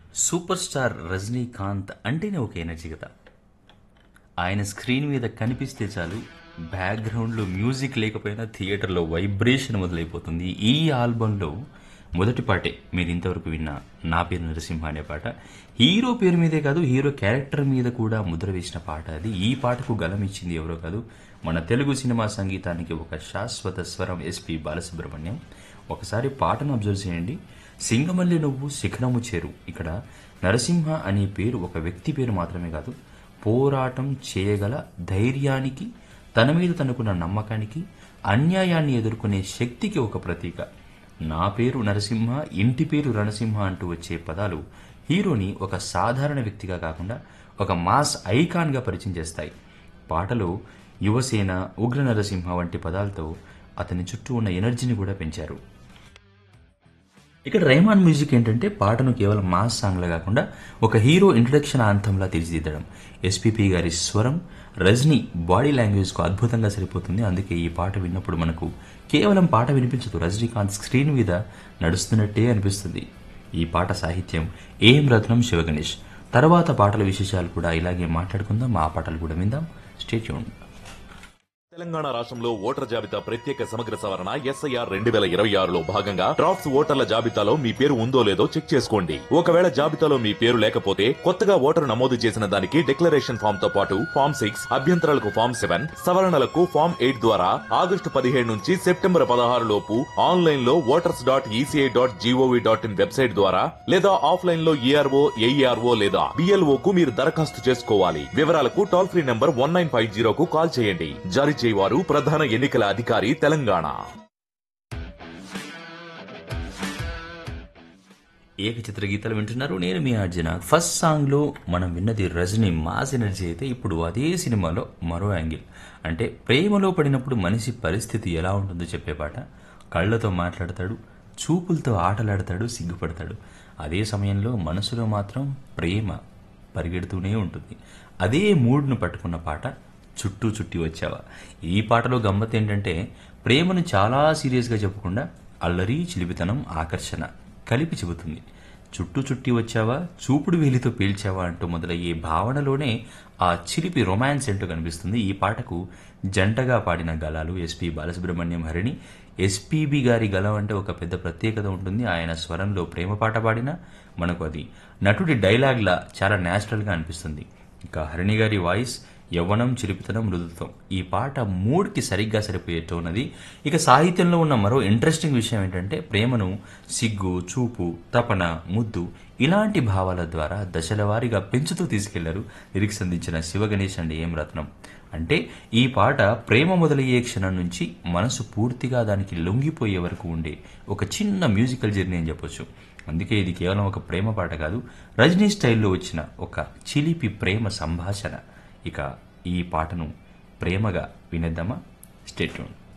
Super star Rajinikanth అంటేనే ఒక energy కదా. ఆయన స్క్రీన్ మీద కనిపిస్తే చాలు, బ్యాక్గ్రౌండ్లో మ్యూజిక్ లేకపోయినా థియేటర్లో వైబ్రేషన్ మొదలైపోతుంది. ఈ ఆల్బంలో మొదటి పాటే మీరు ఇంతవరకు విన్న నా పేరు నరసింహ అనే పాట హీరో పేరు మీదే కాదు, హీరో క్యారెక్టర్ మీద కూడా ముద్ర వేసిన పాట అది. ఈ పాటకు గలం ఇచ్చింది ఎవరో కాదు, మన తెలుగు సినిమా సంగీతానికి ఒక శాశ్వత స్వరం ఎస్పి బాలసుబ్రహ్మణ్యం. ఒకసారి పాటను అబ్జర్వ్ చేయండి. సింగమల్లి నువ్వు శిఖరము చేరు. ఇక్కడ నరసింహ అనే పేరు ఒక వ్యక్తి పేరు మాత్రమే కాదు, పోరాటం చేయగల ధైర్యానికి, తన మీద తనకున్న నమ్మకానికి, అన్యాయాన్ని ఎదుర్కొనే శక్తికి ఒక ప్రతీక. నా పేరు నరసింహ, ఇంటి పేరు రణసింహ అంటూ వచ్చే పదాలు హీరోని ఒక సాధారణ వ్యక్తిగా కాకుండా ఒక మాస్ ఐకాన్గా పరిచయం చేస్తాయి. పాటలో యువసేన, ఉగ్ర నరసింహ వంటి పదాలతో అతని చుట్టూ ఉన్న ఎనర్జీని కూడా పెంచారు. ఇక్కడ రెహమాన్ మ్యూజిక్ ఏంటంటే పాటను కేవలం మాస్ సాంగ్లా కాకుండా ఒక హీరో ఇంట్రడక్షన్ ఆంథంలా తీర్చిదిద్దడం. ఎస్పీపీ గారి స్వరం రజనీ బాడీ లాంగ్వేజ్కు అద్భుతంగా సరిపోతుంది. అందుకే ఈ పాట విన్నప్పుడు మనకు కేవలం పాట వినిపించదు, రజనీకాంత్ స్క్రీన్ మీద నడుస్తున్నట్టే అనిపిస్తుంది. ఈ పాట సాహిత్యం ఏం రత్నం శివగణేష్. తర్వాత పాటల విశేషాలు కూడా ఇలాగే మాట్లాడుకుందాం, ఆ పాటలు కూడా విందాం. Stay tuned. తెలంగాణ రాష్ట్రంలో ఓటర్ జాబితా ప్రత్యేక సమగ్ర సవరణ ఎస్ఐఆర్ 2026లో భాగంగా డ్రాఫ్ట్స్ ఓటర్ల జాబితాలో మీ పేరు ఉందో లేదో చెక్ చేసుకోండి. ఒకవేళ జాబితాలో మీ పేరు లేకపోతే కొత్తగా ఓటరు నమోదు చేసిన దానికి డిక్లరేషన్ ఫామ్ తో పాటు ఫామ్ 6, అభ్యంతరాలకు ఫామ్ 7, సవరణలకు ఫామ్ 8 ద్వారా ఆగస్టు 17 నుంచి సెప్టెంబర్ 16 లోపు ఆన్లైన్ లో voters.eca.gov.in వెబ్సైట్ ద్వారా లేదా ఆఫ్లైన్ లో ఏఆర్ఓ, ఏఈఆర్ఓ లేదా బిఎల్ఓ కు మీరు దరఖాస్తు చేసుకోవాలి. వివరాలకు టోల్ ఫ్రీ నంబర్ 1950 కు కాల్ చేయండి. జారీ వారు ప్రధాన ఎన్నికల అధికారి తెలంగాణ. ఏకచిత్ర గీతాలు వింటున్నారు, నేను మీ అర్జున. ఫస్ట్ సాంగ్ లో మనం విన్నది రజనీ మాస్ ఎనర్జీ అయితే, ఇప్పుడు అదే సినిమాలో మరో యాంగిల్, అంటే ప్రేమలో పడినప్పుడు మనిషి పరిస్థితి ఎలా ఉంటుందో చెప్పే పాట. కళ్ళతో మాట్లాడతాడు, చూపులతో ఆటలాడతాడు, సిగ్గుపడతాడు. అదే సమయంలో మనసులో మాత్రం ప్రేమ పరిగెడుతూనే ఉంటుంది. అదే మూడ్ను పట్టుకున్న పాట చుట్టూ చుట్టి వచ్చావా. ఈ పాటలో గమ్మత్ ఏంటంటే ప్రేమను చాలా సీరియస్గా చెప్పకుండా అల్లరి, చిలిపితనం, ఆకర్షణ కలిపి చెబుతుంది. చుట్టూ చుట్టి వచ్చావా, చూపుడు వేలితో పీల్చావా అంటూ మొదలయ్యే భావనలోనే ఆ చిలిపి రొమాన్స్ ఏంటో కనిపిస్తుంది. ఈ పాటకు జంటగా పాడిన గలాలు ఎస్పి బాలసుబ్రహ్మణ్యం, హరిణి. ఎస్పీబీ గారి గలం అంటే ఒక పెద్ద ప్రత్యేకత ఉంటుంది. ఆయన స్వరంలో ప్రేమ పాట పాడినా మనకు అది నటుడి డైలాగ్లా చాలా న్యాచురల్గా అనిపిస్తుంది. ఇక హరిణి గారి వాయిస్ యవ్వనం, చిలిపితనం, మృదుత్వం. ఈ పాట మూడ్కి సరిగ్గా సరిపోయే టోన్ అది. ఇక సాహిత్యంలో ఉన్న మరో ఇంట్రెస్టింగ్ విషయం ఏంటంటే ప్రేమను సిగ్గు, చూపు, తపన, ముద్దు ఇలాంటి భావాల ద్వారా దశల వారీగా పెంచుతూ తీసుకెళ్లారు లిరిక్స్ అందించిన శివగణేష్ అండ్ ఏం రత్నం. అంటే ఈ పాట ప్రేమ మొదలయ్యే క్షణం నుంచి మనసు పూర్తిగా దానికి లొంగిపోయే వరకు ఉండే ఒక చిన్న మ్యూజికల్ జర్నీ అని చెప్పొచ్చు. అందుకే ఇది కేవలం ఒక ప్రేమ పాట కాదు, రజనీ స్టైల్లో వచ్చిన ఒక చిలిపి ప్రేమ సంభాషణ. ఇక ఈ పాటను ప్రేమగా వినేద్దామా? Stay tune.